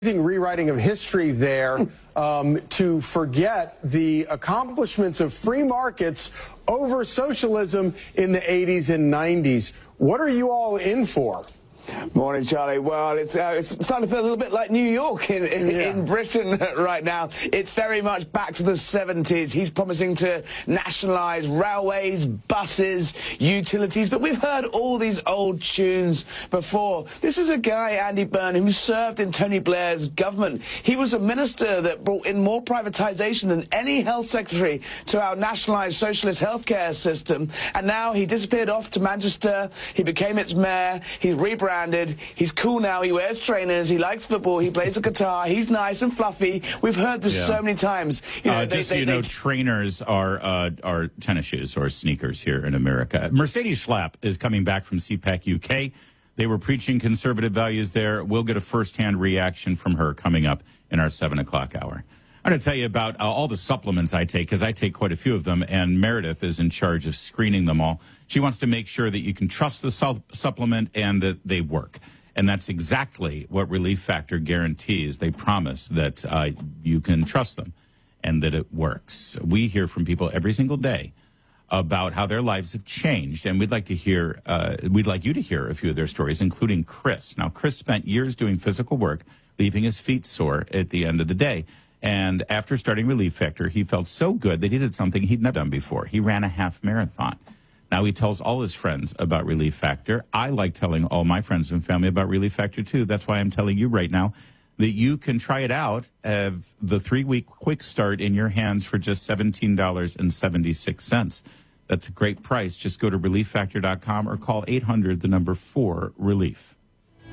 Rewriting of history there to forget the accomplishments of free markets over socialism in the 80s and 90s. What are you all in for? Morning, Charlie. Well, it's starting to feel a little bit like New York in Britain right now. It's very much back to the 70s. He's promising to nationalise railways, buses, utilities, but we've heard all these old tunes before. This is a guy, Andy Byrne, who served in Tony Blair's government. He was a minister that brought in more privatisation than any health secretary to our nationalised socialist healthcare system, and now he disappeared off to Manchester. He became its mayor. He's rebranded. He's cool now. He wears trainers. He likes football. He plays the guitar. He's nice and fluffy. We've heard this so many times. Trainers are tennis shoes or sneakers here in America. Mercedes Schlapp is coming back from CPAC UK. They were preaching conservative values there. We'll get a firsthand reaction from her coming up in our 7 o'clock hour. I'm going to tell you about all the supplements I take, because I take quite a few of them, and Meredith is in charge of screening them all. She wants to make sure that you can trust the supplement and that they work. And that's exactly what Relief Factor guarantees. They promise that you can trust them and that it works. We hear from people every single day about how their lives have changed, and we'd like you to hear a few of their stories, including Chris. Now, Chris spent years doing physical work, leaving his feet sore at the end of the day. And after starting Relief Factor, he felt so good that he did something he'd never done before. He ran a half marathon. Now he tells all his friends about Relief Factor. I like telling all my friends and family about Relief Factor, too. That's why I'm telling you right now that you can try it out. Have the 3-week quick start in your hands for just $17.76. That's a great price. Just go to relieffactor.com or call 800-4-RELIEF.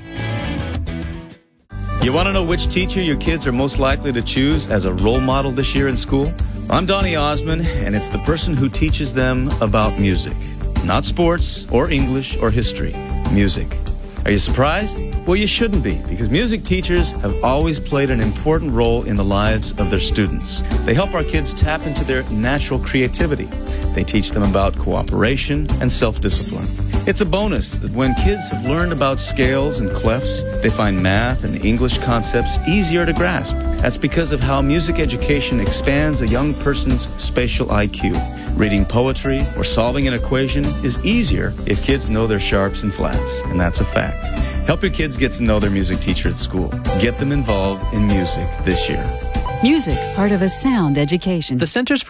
You want to know which teacher your kids are most likely to choose as a role model this year in school? I'm Donnie Osmond, and it's the person who teaches them about music. Not sports, or English, or history. Music. Are you surprised? Well, you shouldn't be, because music teachers have always played an important role in the lives of their students. They help our kids tap into their natural creativity. They teach them about cooperation and self-discipline. It's a bonus that when kids have learned about scales and clefs, they find math and English concepts easier to grasp. That's because of how music education expands a young person's spatial IQ. Reading poetry or solving an equation is easier if kids know their sharps and flats, and that's a fact. Help your kids get to know their music teacher at school. Get them involved in music this year. Music, part of a sound education. The Centers for